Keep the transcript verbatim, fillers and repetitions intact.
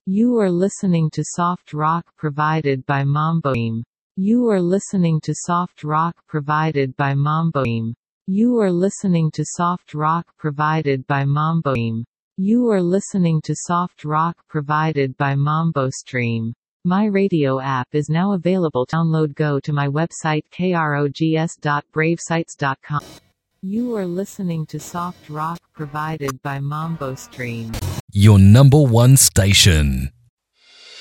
You are listening to soft rock provided by Mamboim. You are listening to soft rock provided by Mamboim. You are listening to soft rock provided by Mamboim. You are listening to soft rock provided by MamboStream. My radio app is now available. Download. Go to my website krogs dot brave sites dot com. You are listening to soft rock provided by MamboStream. Your number one station.